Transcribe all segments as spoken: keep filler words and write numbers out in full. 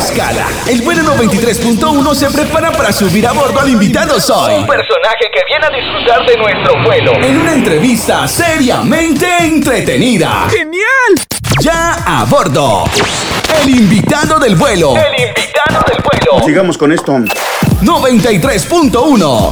escala. El vuelo noventa y tres punto uno se prepara para subir a bordo al invitado Soy, un personaje que viene a disfrutar de nuestro vuelo en una entrevista seriamente entretenida. ¡Genial! Ya a bordo, el invitado del vuelo. El invitado del vuelo. Sigamos con esto. noventa y tres punto uno.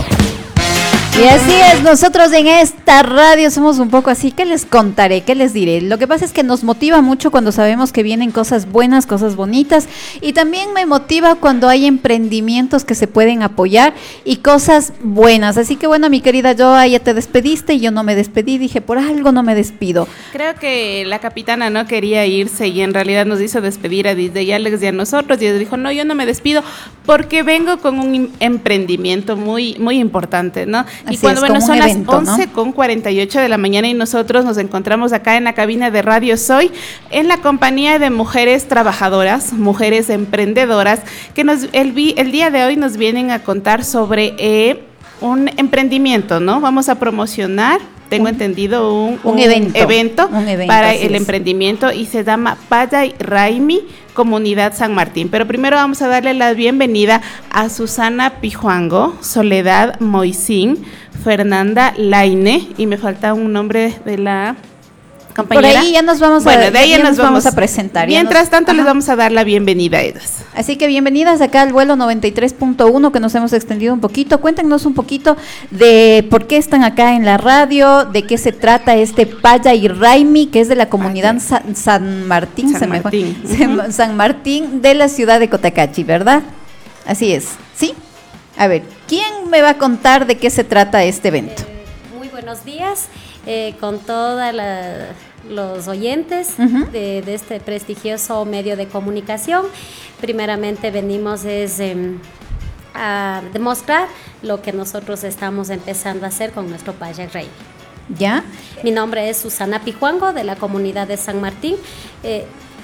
Y así es, nosotros en esta radio somos un poco así, ¿qué les contaré? ¿Qué les diré? Lo que pasa es que nos motiva mucho cuando sabemos que vienen cosas buenas, cosas bonitas, y también me motiva cuando hay emprendimientos que se pueden apoyar y cosas buenas. Así que bueno, mi querida Joa, ya te despediste y yo no me despedí, dije, por algo no me despido. Creo que la capitana no quería irse y en realidad nos hizo despedir a Disney y Alex y a nosotros, y ella dijo, no, yo no me despido porque vengo con un emprendimiento muy, muy importante, ¿no? Y Así cuando es, bueno, son evento, las once con cuarenta y ocho de la mañana y nosotros nos encontramos acá en la cabina de Radio Soy, en la compañía de mujeres trabajadoras, mujeres emprendedoras, que nos el, el día de hoy nos vienen a contar sobre eh, un emprendimiento, ¿no? Vamos a promocionar, tengo un, entendido, un, un, un, evento, evento, un evento para el es. emprendimiento y se llama Paya Raimi Comunidad San Martín. Pero primero vamos a darle la bienvenida a Susana Pijuango, Soledad Moisín, Fernanda Laine, y me falta un nombre de la compañera. Por ahí ya nos vamos bueno, a, de ahí ya ya nos, nos vamos vamos a presentar. Mientras nos, tanto, ajá. les vamos a dar la bienvenida a ellas. Así que bienvenidas acá al vuelo noventa y tres punto uno, que nos hemos extendido un poquito. Cuéntenos un poquito de por qué están acá en la radio, de qué se trata este Paya y Raimi, que es de la comunidad San, San Martín, San se Martín. Me fue, uh-huh. San Martín de la ciudad de Cotacachi, ¿verdad? Así es, ¿sí? A ver, ¿quién me va a contar de qué se trata este evento? Eh, muy buenos días, eh, con toda la... los oyentes uh-huh. de, de este prestigioso medio de comunicación. Primeramente venimos es, eh, a demostrar lo que nosotros estamos empezando a hacer con nuestro Paya Raimi. ¿Ya? Mi nombre es Susana Pijuango, de la comunidad de San Martín. Eh,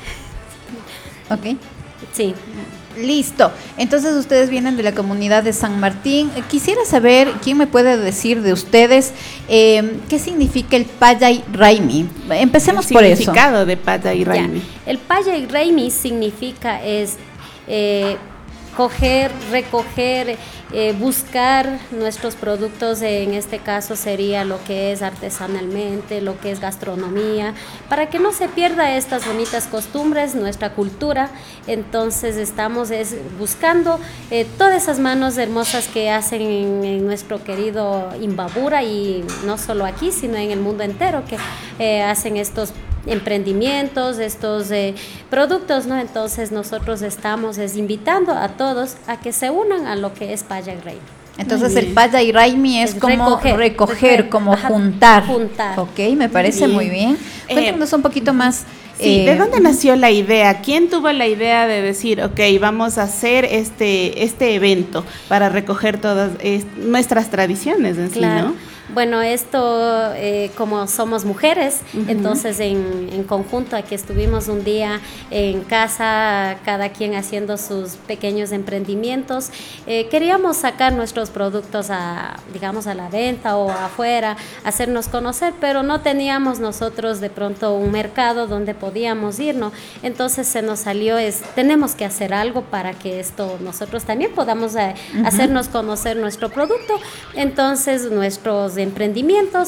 ok. Sí. Listo. Entonces ustedes vienen de la comunidad de San Martín. Quisiera saber, ¿quién me puede decir de ustedes eh, qué significa el Paya y Raimi? Empecemos por eso. El significado de Paya y Raimi. Ya. El Paya y Raimi significa es eh, coger, recoger, eh, buscar nuestros productos, en este caso sería lo que es artesanalmente, lo que es gastronomía, para que no se pierda estas bonitas costumbres, nuestra cultura. Entonces estamos es, buscando eh, todas esas manos hermosas que hacen en, en nuestro querido Imbabura, y no solo aquí, sino en el mundo entero, que eh, hacen estos emprendimientos, estos eh, productos, ¿no? Entonces nosotros estamos es, invitando a todos a que se unan a lo que es Paya y Raimi. Entonces el Paya y Raimi es, es como recoger, recoger, recoger como ajá, juntar. juntar. Ok, me parece muy bien. bien. Cuéntanos eh, un poquito más. Sí, eh, ¿de dónde nació la idea? ¿Quién tuvo la idea de decir, ok, vamos a hacer este, este evento para recoger todas eh, nuestras tradiciones en claro. sí, ¿no? Bueno, esto, eh, como somos mujeres, uh-huh. entonces en, en conjunto aquí estuvimos un día en casa, cada quien haciendo sus pequeños emprendimientos. Eh, queríamos sacar nuestros productos a, digamos, a la venta o afuera, hacernos conocer, pero no teníamos nosotros de pronto un mercado donde podíamos ir, ¿no? Entonces se nos salió, es, tenemos que hacer algo para que esto nosotros también podamos eh, uh-huh. hacernos conocer nuestro producto. Entonces nuestros emprendimientos,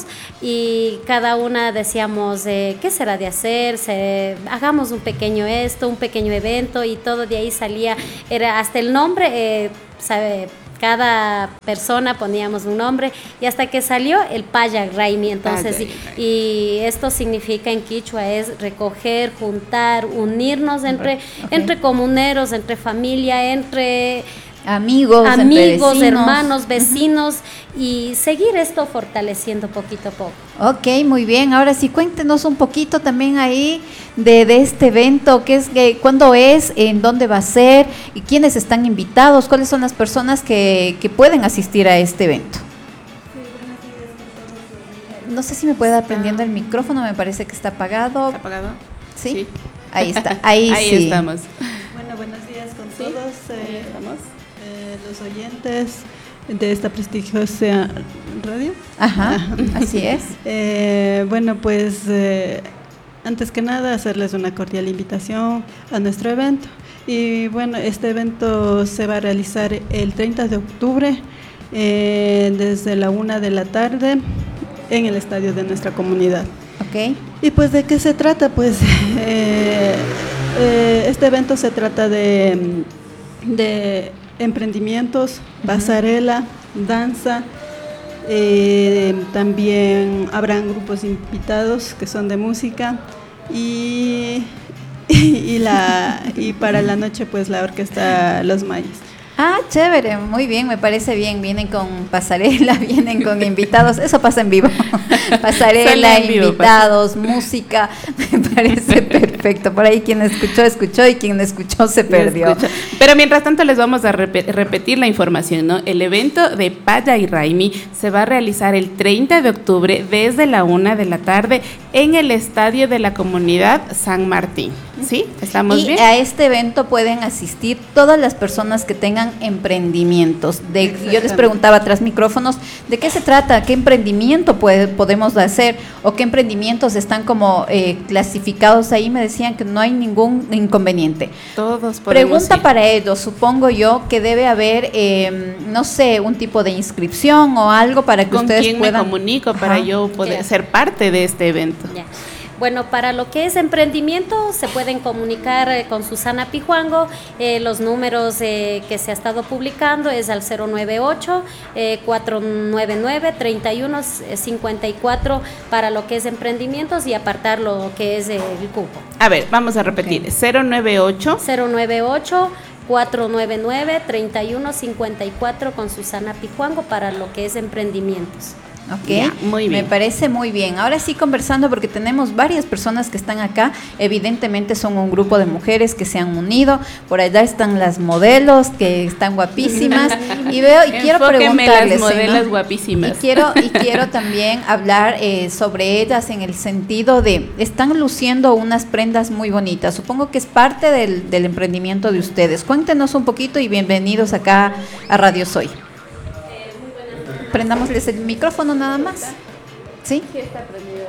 y cada una decíamos eh, qué será de hacer, se, hagamos un pequeño esto, un pequeño evento, y todo de ahí salía, era hasta el nombre, eh, sabe, cada persona poníamos un nombre, y hasta que salió el Paya Raimi. Entonces, y, y esto significa en quichua es recoger, juntar, unirnos entre, okay. entre comuneros, entre familia, entre amigos, amigos, entre hermanos, vecinos, uh-huh. y seguir esto fortaleciendo poquito a poco. Ok, muy bien. Ahora sí, cuéntenos un poquito también ahí de, de este evento, qué es, que, cuándo es, en dónde va a ser, y quiénes están invitados, cuáles son las personas que, que pueden asistir a este evento. No sé si me puede dar prendiendo el micrófono, me parece que está apagado. ¿Está apagado? Sí. sí. Ahí está, ahí, ahí sí. estamos. Bueno, buenos días con ¿Sí? todos. Eh, ¿Estamos? Eh, los oyentes de esta prestigiosa radio. Ajá, Ajá. así es. Eh, bueno, pues eh, antes que nada hacerles una cordial invitación a nuestro evento. Y bueno, este evento se va a realizar el treinta de octubre eh, desde la una de la tarde en el estadio de nuestra comunidad. Ok. ¿Y pues de qué se trata? Pues eh, eh, este evento se trata de, de emprendimientos, pasarela, danza. Eh, también habrán grupos invitados que son de música y, y, la, y para la noche pues la orquesta Los Mayas. Ah, chévere, muy bien, me parece bien. Vienen con pasarela, vienen con invitados. Eso pasa en vivo. Pasarela, en vivo, invitados, pasa. Música. Me parece perfecto. Por ahí quien escuchó, escuchó y quien escuchó se perdió. Pero mientras tanto les vamos a rep- repetir la información, ¿no? El evento de Paya y Raimi se va a realizar el treinta de octubre desde la una de la tarde en el estadio de la comunidad San Martín. ¿Sí? ¿Estamos y bien? Y a este evento pueden asistir todas las personas que tengan emprendimientos. De, yo les preguntaba tras micrófonos, ¿de qué se trata? ¿Qué emprendimiento puede, podemos hacer? ¿O qué emprendimientos están como eh, clasificados ahí? Me decían que no hay ningún inconveniente. Todos podemos Pregunta ir. para ellos, supongo yo que debe haber, eh, no sé, un tipo de inscripción o algo para que ustedes puedan... ¿Con quién me comunico para Ajá. yo poder yeah. ser parte de este evento? Yeah. Bueno, para lo que es emprendimiento se pueden comunicar eh, con Susana Pijuango, eh, los números eh, que se ha estado publicando es al cero nueve ocho, cuatro nueve nueve, tres uno cinco cuatro para lo que es emprendimientos y apartar lo que es eh, el cupo. A ver, vamos a repetir, okay. cero nueve ocho cero nueve ocho, cuatro nueve nueve, tres uno cinco cuatro con Susana Pijuango para lo que es emprendimientos. Ok, ya, muy bien. Me parece muy bien. Ahora sí, conversando, porque tenemos varias personas que están acá, evidentemente son un grupo de mujeres que se han unido, por allá están las modelos que están guapísimas y veo y quiero preguntarles, las modelos ¿no? guapísimas. Y quiero, y quiero también hablar eh, sobre ellas en el sentido de, están luciendo unas prendas muy bonitas, supongo que es parte del, del emprendimiento de ustedes. Cuéntenos un poquito y bienvenidos acá a Radio Soy. Prendamosles el micrófono nada más. ¿Sí? Sí, está prendido.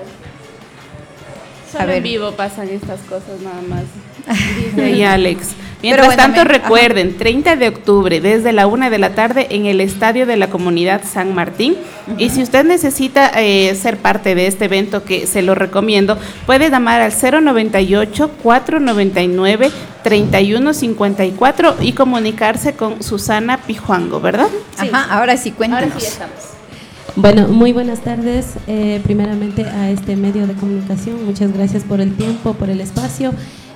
Solo a ver. En vivo pasan estas cosas nada más. Dice ahí Alex. Mientras bueno, tanto, me, recuerden, ajá. treinta de octubre, desde la una de la tarde, en el estadio de la comunidad San Martín. Uh-huh. Y si usted necesita eh, ser parte de este evento, que se lo recomiendo, puede llamar al cero noventa y ocho, cuatro noventa y nueve, treinta y uno cincuenta y cuatro y comunicarse con Susana Pijuango, ¿verdad? Sí. Ajá, ahora sí, cuéntanos. Ahora sí estamos. Bueno, muy buenas tardes, eh, primeramente a este medio de comunicación, muchas gracias por el tiempo, por el espacio.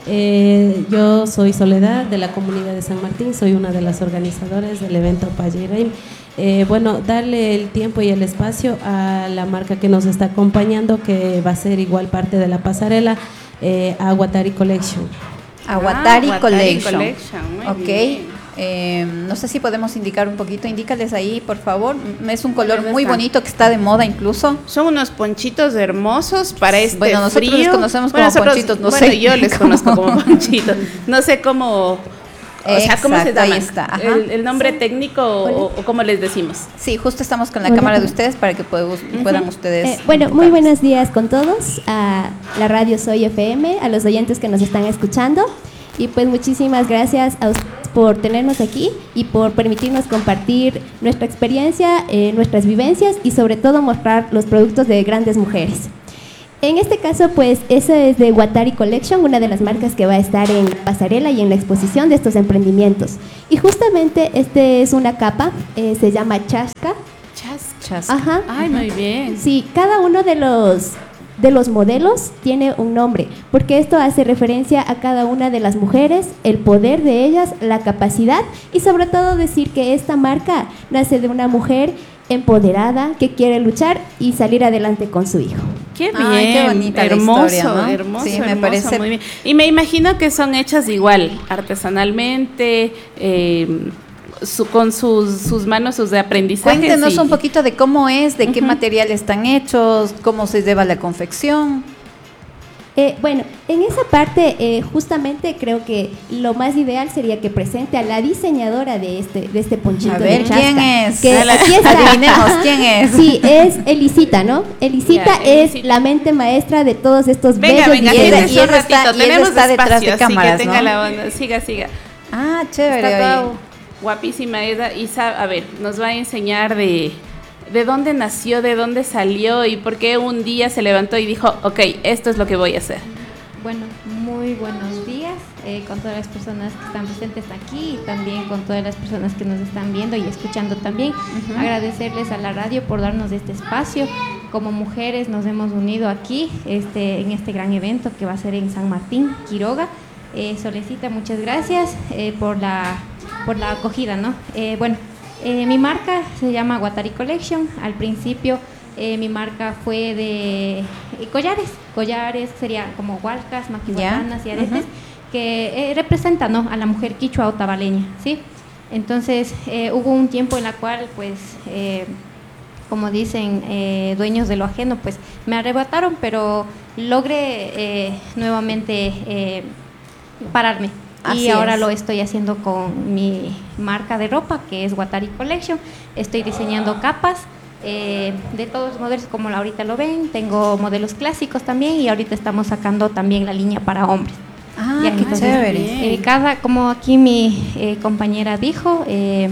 Eh, yo soy Soledad de la comunidad de San Martín, soy una de las organizadoras del evento Paya y Raimi. Eh, bueno, darle el tiempo y el espacio a la marca que nos está acompañando, que va a ser igual parte de la pasarela, eh, a Watari Collection. A Watari ah, Collection. Collection. Ok. Bien. Eh, no sé si podemos indicar un poquito, indícales ahí por favor, es un color muy bonito que está de moda incluso. Son unos ponchitos hermosos para este bueno, nosotros frío. les conocemos como bueno, nosotros, ponchitos, no bueno, sé. yo les conozco como ponchitos, no sé cómo, o sea, ¿cómo se llama? Ahí está. El, el nombre sí. técnico o, o cómo les decimos. Sí, justo estamos con la Hola. cámara de ustedes para que puedan, uh-huh. puedan ustedes. Eh, bueno, muy buenos días con todos, a la radio Soy F M, a los oyentes que nos están escuchando y pues muchísimas gracias a ustedes por tenernos aquí y por permitirnos compartir nuestra experiencia, eh, nuestras vivencias y sobre todo mostrar los productos de grandes mujeres. En este caso, pues, eso es de Watari Collection, una de las marcas que va a estar en la pasarela y en la exposición de estos emprendimientos. Y justamente este es una capa, eh, se llama Chasca. Chas, chasca. Ajá. Ay, muy bien. Sí, cada uno de los... de los modelos tiene un nombre, porque esto hace referencia a cada una de las mujeres, el poder de ellas, la capacidad y sobre todo decir que esta marca nace de una mujer empoderada que quiere luchar y salir adelante con su hijo. Qué bien, Ay, qué bonita hermoso, la historia, ¿no? hermoso, sí, hermoso, me parece muy bien. Y me imagino que son hechas igual, artesanalmente, eh, Su, con sus, sus manos, sus de aprendizaje. Cuéntenos y... un poquito de cómo es, de uh-huh. qué materiales están hechos, cómo se lleva la confección. Eh, bueno, en esa parte eh, justamente creo que lo más ideal sería que presente a la diseñadora de este de este ponchito. A ver, de Chasca, ¿quién es? Que la, aquí está. Adivinemos, ¿quién es? Sí, es Elisita, ¿no? Elisita yeah, es Elisita. La mente maestra de todos estos venga, bellos venga, diseños. Y él está, y él está detrás de cámaras, así que tenga ¿no? la onda. Siga, siga. Ah, chévere. Está toda guapísima ella y sabe, a ver, nos va a enseñar de, de dónde nació, de dónde salió y por qué un día se levantó y dijo, ok, esto es lo que voy a hacer. Bueno, muy buenos días eh, con todas las personas que están presentes aquí y también con todas las personas que nos están viendo y escuchando también. Uh-huh. Agradecerles a la radio por darnos este espacio. Como mujeres nos hemos unido aquí este, en este gran evento que va a ser en San Martín, Quiroga. Eh, Solecita, muchas gracias eh, por, la, por la acogida, ¿no? Eh, bueno, eh, mi marca se llama Guattari Collection. Al principio Eh, mi marca fue de eh, collares, collares serían como hualcas, maquihuatanas y aretes, uh-huh. que eh, representan, ¿no?, a la mujer quichua o tabaleña, ¿sí? Entonces eh, hubo un tiempo en la cual, pues, eh, como dicen, eh, dueños de lo ajeno, pues me arrebataron, pero logré eh, nuevamente eh, pararme. Así y ahora es. Lo estoy haciendo con mi marca de ropa, que es Guattari Collection. Estoy diseñando capas Eh, de todos los modelos, como ahorita lo ven. Tengo modelos clásicos también y ahorita estamos sacando también la línea para hombres. Ah, ya, qué chévere. Eh, cada, como aquí mi eh, compañera dijo, eh,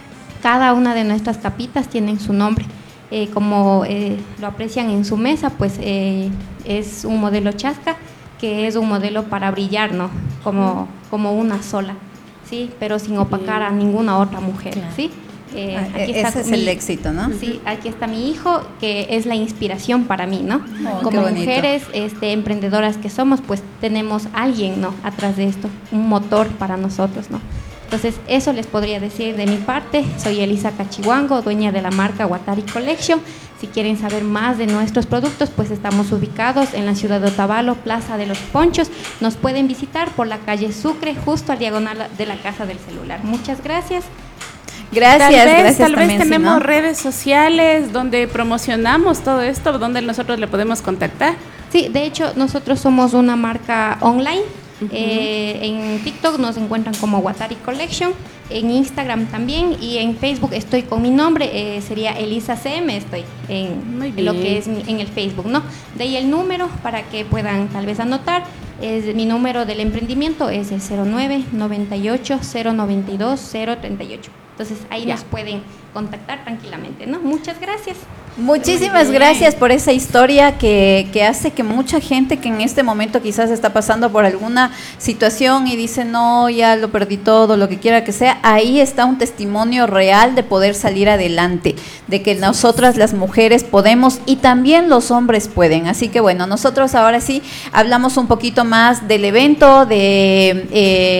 cada una de nuestras capitas tienen su nombre. Eh, como eh, lo aprecian en su mesa, pues eh, es un modelo chasca, que es un modelo para brillar, ¿no? Como, como una sola, ¿sí? Pero sin opacar a ninguna otra mujer, claro. ¿Sí? Eh, aquí Ese está es mi, el éxito, ¿no? Sí, aquí está mi hijo, que es la inspiración para mí, ¿no? Oh, como mujeres este, emprendedoras que somos, pues tenemos alguien, ¿no?, atrás de esto, un motor para nosotros, ¿no? Entonces, eso les podría decir de mi parte. Soy Elisa Cachihuango, dueña de la marca Guattari Collection. Si quieren saber más de nuestros productos, pues estamos ubicados en la ciudad de Otavalo, Plaza de los Ponchos. Nos pueden visitar por la calle Sucre, justo al diagonal de la Casa del Celular. Muchas gracias. Gracias, tal vez, gracias tal también, vez tenemos si no. redes sociales donde promocionamos todo esto, donde nosotros le podemos contactar. Sí, de hecho nosotros somos una marca online. Uh-huh. eh, en TikTok nos encuentran como Guattari Collection, en Instagram también, y en Facebook estoy con mi nombre, eh, sería Elisa C M, estoy en, en lo que es mi, en el Facebook, ¿no? De ahí el número para que puedan tal vez anotar. Es, mi número del emprendimiento es el cero nueve, noventa y ocho, cero noventa y dos, cero treinta y ocho. Entonces ahí ya nos pueden contactar tranquilamente, ¿no? Muchas gracias. Muchísimas gracias por esa historia que, que hace que mucha gente que en este momento quizás está pasando por alguna situación y dice, no, ya lo perdí todo, lo que quiera que sea, ahí está un testimonio real de poder salir adelante, de que nosotras las mujeres podemos y también los hombres pueden. Así que bueno, nosotros ahora sí hablamos un poquito más del evento, de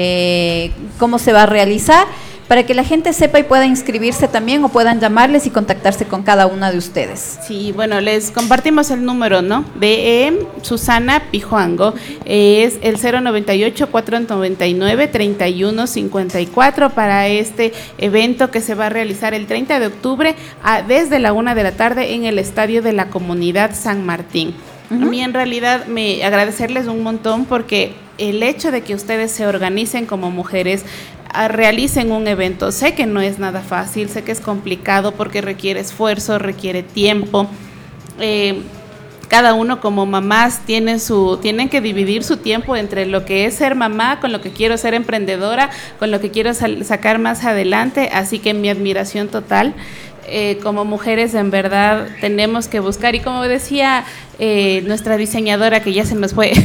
eh, cómo se va a realizar, para que la gente sepa y pueda inscribirse también o puedan llamarles y contactarse con cada una de ustedes. Sí, bueno, les compartimos el número, ¿no? De eh, Susana Pijuango, eh, es el cero noventa y ocho, cuatrocientos noventa y nueve, treinta y uno cincuenta y cuatro para este evento que se va a realizar el treinta de octubre a, desde la una de la tarde en el Estadio de la Comunidad San Martín. Uh-huh. A mí en realidad me agradecerles un montón porque el hecho de que ustedes se organicen como mujeres, realicen un evento, sé que no es nada fácil, sé que es complicado porque requiere esfuerzo, requiere tiempo. Eh, cada uno como mamás tiene su, tienen que dividir su tiempo entre lo que es ser mamá, con lo que quiero ser emprendedora, con lo que quiero sal, sacar más adelante, así que mi admiración total. Eh, como mujeres en verdad tenemos que buscar, y como decía eh, nuestra diseñadora que ya se nos fue,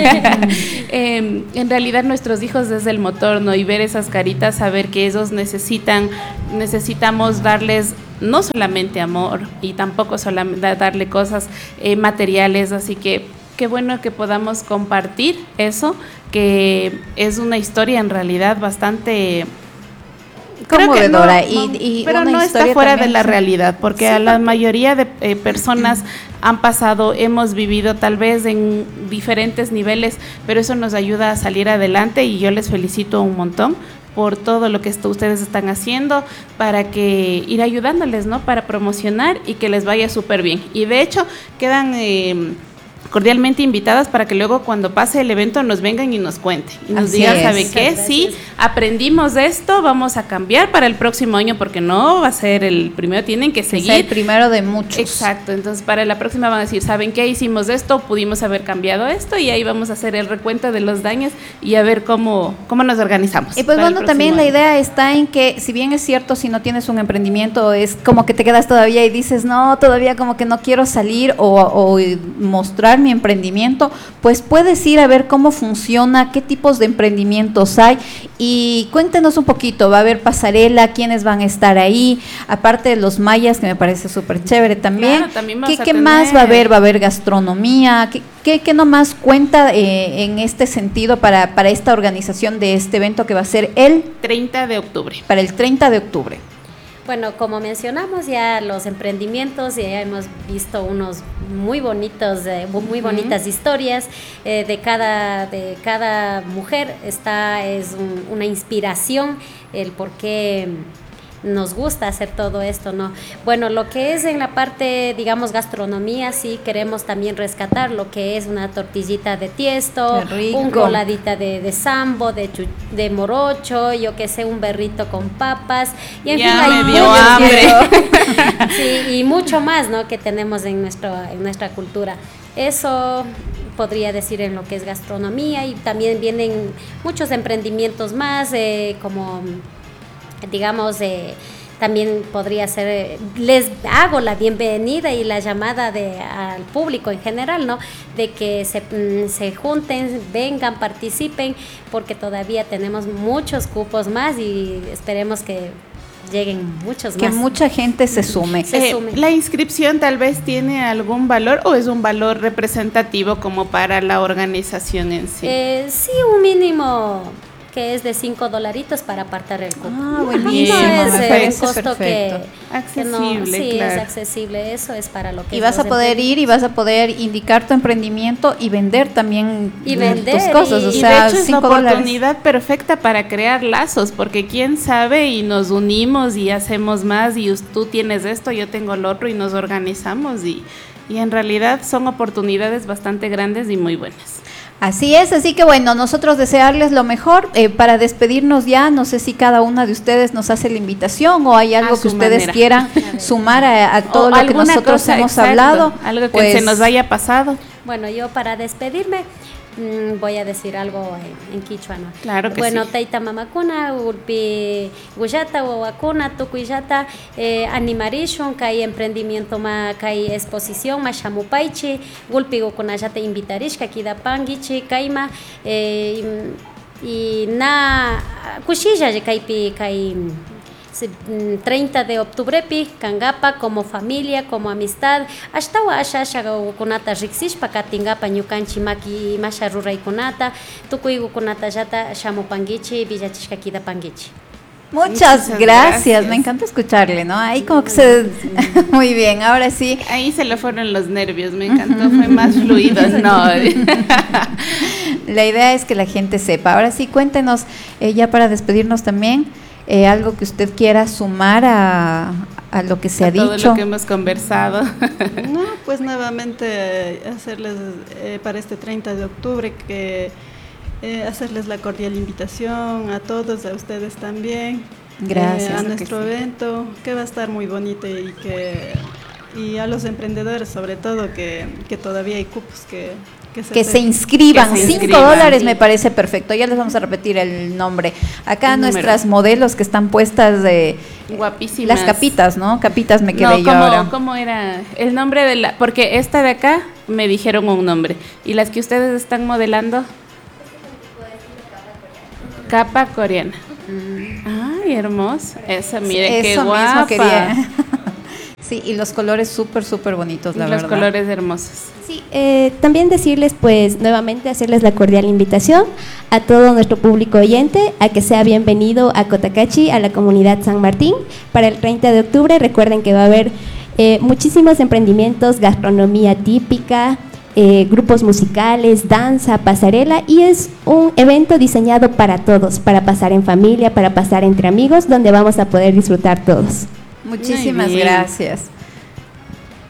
eh, en realidad nuestros hijos desde el motor, ¿no? Y ver esas caritas, saber que ellos necesitan, necesitamos darles no solamente amor y tampoco solamente darle cosas eh, materiales, así que qué bueno que podamos compartir eso, que es una historia en realidad bastante conmovedora, no, y, y pero no está fuera de la realidad, porque sí, a la mayoría de eh, personas han pasado, hemos vivido tal vez en diferentes niveles, pero eso nos ayuda a salir adelante y yo les felicito un montón por todo lo que esto, ustedes están haciendo para que ir ayudándoles, ¿no? Para promocionar y que les vaya súper bien. Y de hecho quedan eh, cordialmente invitadas para que luego cuando pase el evento nos vengan y nos cuenten y nos Así digan, es. ¿sabe qué? Sí, aprendimos de esto, vamos a cambiar para el próximo año porque no va a ser el primero, tienen que seguir. Es el primero de muchos. Exacto, entonces para la próxima van a decir, ¿saben qué? Hicimos esto, pudimos haber cambiado esto y ahí vamos a hacer el recuento de los daños y a ver cómo, cómo nos organizamos. Y pues para el bueno, también la próximo idea está en que, si bien es cierto, si no tienes un emprendimiento, es como que te quedas todavía y dices, no, todavía como que no quiero salir o, o mostrar mi emprendimiento, pues puedes ir a ver cómo funciona, qué tipos de emprendimientos hay y cuéntenos un poquito, va a haber pasarela, quiénes van a estar ahí, aparte de los mayas, que me parece súper chévere también. Claro, también vamos ¿Qué, a qué tener- más va a haber? ¿Va a haber gastronomía? ¿Qué, qué, qué nomás cuenta eh, en este sentido para, para esta organización de este evento que va a ser el, treinta de octubre. para el treinta de octubre? Bueno, como mencionamos ya los emprendimientos, ya hemos visto unos muy bonitos, eh, muy bonitas historias eh, de cada de cada mujer. Esta es un- una inspiración el por qué nos gusta hacer todo esto, ¿no? Bueno, lo que es en la parte, digamos, gastronomía, sí queremos también rescatar lo que es una tortillita de tiesto, Qué rico. un coladita de, de sambo, de, chu- de morocho, yo que sé, un berrito con papas, y en Ya fin, hay me dio muchos- hambre. Sí, y mucho más, ¿no? Que tenemos en, nuestro, en nuestra cultura. Eso podría decir en lo que es gastronomía, y también vienen muchos emprendimientos más, eh, como digamos, eh, también podría ser, eh, les hago la bienvenida y la llamada de, al público en general, ¿no? De que se, mm, se junten, vengan, participen, porque todavía tenemos muchos cupos más y esperemos que lleguen muchos Que más. mucha gente se sume. Se Eh, sume. ¿La inscripción tal vez tiene algún valor o es un valor representativo como para la organización en sí? Eh, sí, un mínimo que es de cinco dolaritos para apartar el cupo. Ah, buenísimo, No es me eh, parece un costo que, perfecto. que no, Accesible, sí, claro. es accesible, eso es para lo que Y es vas a los poder ir y vas a poder indicar tu emprendimiento y vender también Y tus vender, cosas. y- O Y sea, de hecho es la cinco dólares. oportunidad perfecta para crear lazos, porque quién sabe y nos unimos y hacemos más y us- tú tienes esto, yo tengo lo otro y nos organizamos y, y en realidad son oportunidades bastante grandes y muy buenas. Así es, así que bueno, nosotros desearles lo mejor. Eh, para despedirnos ya, no sé si cada una de ustedes nos hace la invitación o hay algo A que su ustedes manera. quieran sumar a, a todo O lo que alguna nosotros cosa, hemos exacto, hablado. algo que Pues, se nos haya pasado. Bueno, yo para despedirme mm, voy a decir algo en, en quichua, ¿no? Claro que bueno, sí. taita mamakuna, urpi guyata, wawakuna, tukuyata, eh, animarishun, kai emprendimiento ma, kai exposición, ma shamupaichi, gulpi gukunayata invitarishka, kida pangichi, kaima, eh, y, y na, kushilla, kaipi, kai, se- mm, treinta de octubre pi kangapa como familia, como amistad, hasta wa asha kunata riksishpa katingapa ñukanchi maki masha ruraykunata, tukuy kunata yata shamupangichi villachishka kidapangichi. Muchas Muchas gracias. gracias. Me encanta escucharle, ¿no? Ahí como que se... Muy bien, ahora sí. Ahí se le fueron los nervios, me encantó, fue más fluido, no. La idea es que la gente sepa. Ahora sí, cuéntenos, eh, ya para despedirnos también, eh, algo que usted quiera sumar a, a lo que se ha Todo dicho. lo que hemos conversado. No, pues nuevamente eh, hacerles eh, para este treinta de octubre que eh, hacerles la cordial invitación a todos, a ustedes también. Gracias. eh, a Claro que nuestro sí. evento que va a estar muy bonito y que y a los emprendedores sobre todo que, que todavía hay cupos que que se, Que se inscriban, Que se cinco inscriban. dólares Sí. me parece perfecto. Ya les vamos a repetir el nombre. Acá El número. nuestras modelos que están puestas de Guapísimas. las capitas, ¿no? Capitas me quedé No, yo ¿cómo, ahora. ¿cómo era el nombre de la? Porque esta de acá me dijeron un nombre. ¿Y las que ustedes están modelando? Capa coreana. Ay, hermoso. Esa, mire, Sí, qué eso guapa. mismo quería. Sí, y los colores súper, súper bonitos, Y la los verdad. colores hermosos. Sí, eh, también decirles, pues, nuevamente hacerles la cordial invitación a todo nuestro público oyente a que sea bienvenido a Cotacachi, a la comunidad San Martín, para el treinta de octubre. Recuerden que va a haber eh, muchísimos emprendimientos, gastronomía típica, eh, grupos musicales, danza, pasarela, y es un evento diseñado para todos, para pasar en familia, para pasar entre amigos, donde vamos a poder disfrutar todos. Muchísimas Muy bien. gracias.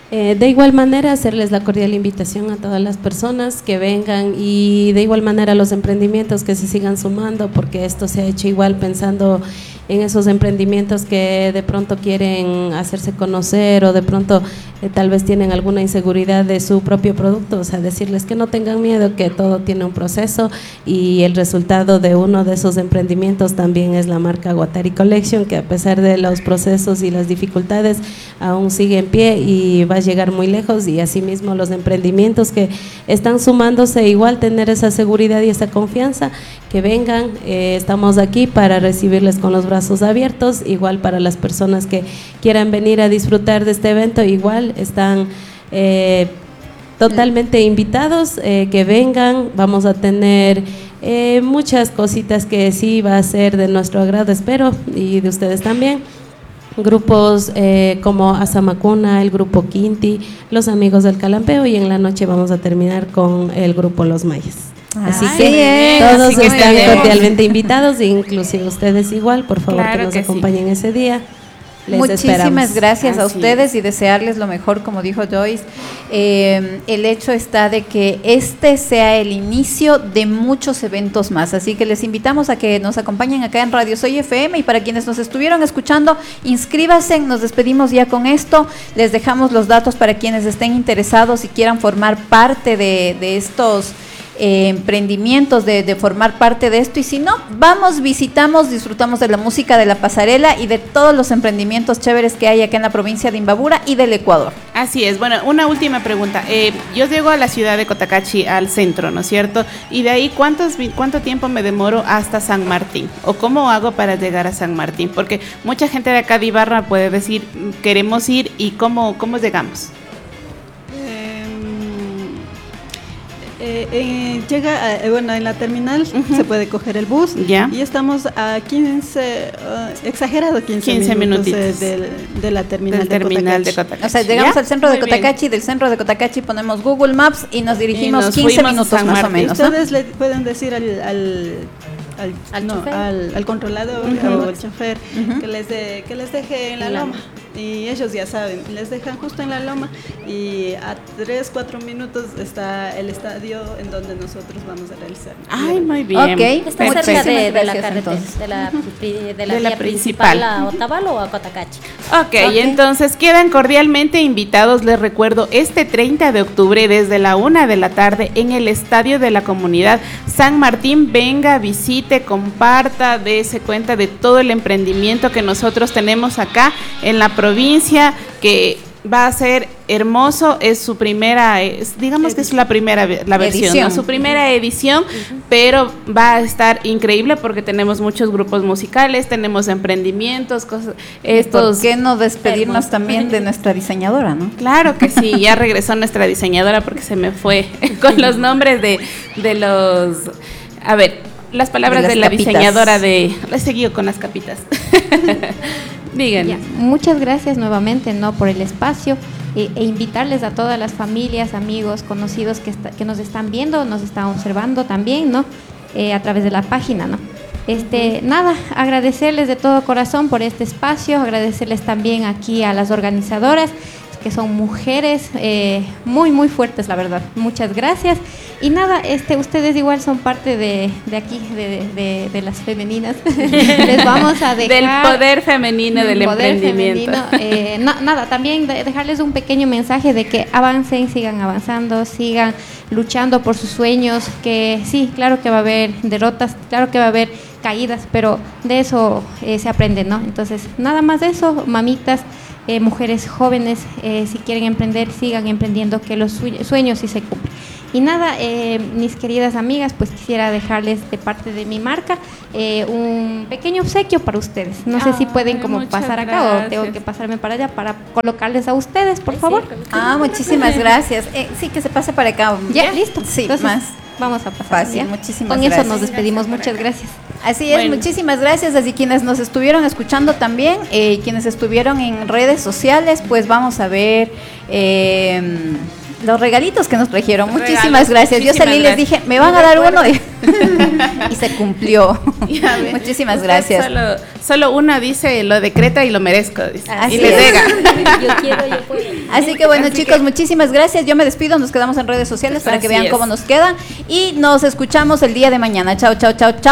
Eh, de igual manera, hacerles la cordial invitación a todas las personas que vengan y de igual manera los emprendimientos que se sigan sumando, porque esto se ha hecho igual pensando en esos emprendimientos que de pronto quieren hacerse conocer o de pronto eh, tal vez tienen alguna inseguridad de su propio producto, o sea, decirles que no tengan miedo, que todo tiene un proceso y el resultado de uno de esos emprendimientos también es la marca Guattari Collection, que a pesar de los procesos y las dificultades aún sigue en pie y va a llegar muy lejos, y asimismo los emprendimientos que están sumándose igual tener esa seguridad y esa confianza, que vengan, eh, estamos aquí para recibirles con los brazos abiertos, igual para las personas que quieran venir a disfrutar de este evento, igual están eh, totalmente invitados, eh, que vengan, vamos a tener eh, muchas cositas que sí va a ser de nuestro agrado, espero, y de ustedes también. Grupos eh, como Asamacuna, el grupo Quinti, los amigos del Calampeo, y en la noche vamos a terminar con el grupo Los Mayas. Así Ay, que bien. todos Así que están bien. cordialmente invitados, inclusive ustedes igual, por favor, Claro que nos que acompañen sí. ese día. Les Muchísimas esperamos. gracias a Así ustedes es. y desearles lo mejor, como dijo Joyce. Eh, el hecho está de que este sea el inicio de muchos eventos más, así que les invitamos a que nos acompañen acá en Radio Soy F M, y para quienes nos estuvieron escuchando, inscríbanse. Nos despedimos ya con esto, les dejamos los datos para quienes estén interesados y quieran formar parte de, de estos Eh, emprendimientos, de, de formar parte de esto, y si no, vamos, visitamos, disfrutamos de la música, de la pasarela y de todos los emprendimientos chéveres que hay acá en la provincia de Imbabura y del Ecuador. Así es. Bueno, una última pregunta. Eh, yo llego a la ciudad de Cotacachi, al centro, ¿no es cierto? Y de ahí, ¿cuántos, ¿cuánto tiempo me demoro hasta San Martín? ¿O cómo hago para llegar a San Martín? Porque mucha gente de acá de Ibarra puede decir, queremos ir, ¿y cómo, cómo llegamos? Eh, eh, llega, a, bueno, en la terminal Uh-huh. se puede coger el bus, Ya. y estamos a quince, uh, exagerado quince, quince minutos de, minutitos. de, de la terminal, Del de, terminal de Cotacachi. Cotacachi. O sea, llegamos ¿Ya? al centro de Muy bien. Cotacachi, del centro de Cotacachi ponemos Google Maps y nos dirigimos Y nos quince fuimos a minutos San más o Martín. menos, ¿no? Ustedes le pueden decir al, al, al, ¿Al no, chofer? al, al controlador Uh-huh. o al chofer Uh-huh. que, les de, que les deje en la En la loma, y ellos ya saben, les dejan justo en la loma, y a tres, cuatro minutos está el estadio en donde nosotros vamos a realizar. Ay, muy bien. Ok. Está Muchísimas cerca de, de la gracias, carretera, entonces. de la, pri- de la, De la vía principal. principal a Otavalo o a Cotacachi. Ok, entonces quedan cordialmente invitados, les recuerdo, este treinta de octubre desde la una de la tarde en el Estadio de la Comunidad San Martín. Venga, visite, comparta, dése cuenta de todo el emprendimiento que nosotros tenemos acá en la provincia, que va a ser hermoso. Es su primera, es, digamos que es la primera ve- la versión, Edición. ¿no? Su primera edición, pero va a estar increíble porque tenemos muchos grupos musicales, tenemos emprendimientos, cosas, estos. ¿Por qué no despedirnos Hermoso. también de nuestra diseñadora, no? Claro que sí, ya regresó nuestra diseñadora porque se me fue con los nombres de, de los, a ver, las palabras De de, las la capitas. diseñadora de, he seguido con las capitas. Digan. Ya, muchas gracias nuevamente, ¿no?, por el espacio, e, e invitarles a todas las familias, amigos, conocidos que, está- que nos están viendo, nos están observando también, ¿no?, Eh, a través de la página, ¿no? Este, nada, agradecerles de todo corazón por este espacio, agradecerles también aquí a las organizadoras, que son mujeres eh, muy, muy fuertes, la verdad. Muchas gracias. Y nada, este, ustedes igual son parte de, de aquí, de, de, de las femeninas. Les vamos a dejar... Del poder femenino del poder emprendimiento. femenino. Eh, na- nada, también de- dejarles un pequeño mensaje de que avancen, sigan avanzando, sigan luchando por sus sueños, que sí, claro que va a haber derrotas, claro que va a haber caídas, pero de eso eh, se aprende, ¿no? Entonces, nada más de eso, mamitas, eh, mujeres jóvenes, eh, si quieren emprender, sigan emprendiendo, que los sue- sueños sí se cumplen. Y nada, eh, mis queridas amigas, pues quisiera dejarles de parte de mi marca eh, un pequeño obsequio para ustedes. No sé si pueden Ay, como muchas pasar acá o tengo gracias. que pasarme para allá para colocarles a ustedes, por Ay, favor. sí, con- Ah, muchísimas gracias. Eh, sí, que se pase para acá. Ya, listo. Sí, Entonces, más vamos a pasar. fácil. ¿ya? Muchísimas Con gracias. eso nos despedimos. Muchas gracias. Así es, Bueno. muchísimas gracias. Así quienes nos estuvieron escuchando también, eh, quienes estuvieron en redes sociales, pues vamos a ver eh, los regalitos que nos trajeron. Muchísimas Regalos, gracias. Yo muchísimas salí y les gracias. dije, me van a dar uno. Y Y se cumplió. Muchísimas Usted gracias. Solo, solo una dice, lo decreta y lo merezco. Dice, Así y le es. llega. Yo quiero, yo puedo. Así que bueno, Así chicos, que- muchísimas gracias. Yo me despido, nos quedamos en redes sociales para que Así vean es. cómo nos quedan. Y nos escuchamos el día de mañana. Chao, chao, chao, chao.